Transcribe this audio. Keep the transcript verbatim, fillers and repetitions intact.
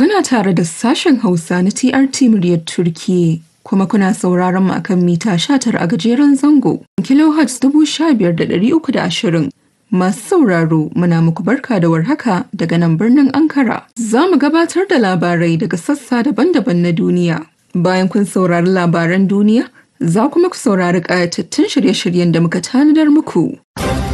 Kuna tare da sashen Hausa na T R T muryar Turkiyya, kuma kuna sauraron mu akan mita sha tara a gajeren zango, kilohertz dubu sha biyar da ɗari uku da ashirin. Masu sauraro muna muku barka da warhaka daga nan birnin Ankara. Za mu gabatar da labarai daga sassa daban-daban na duniya. Bayan kun saurari labaran duniya, za kuma ku saurari ƙayatattun shirye-shiryen da muka tanadar muku.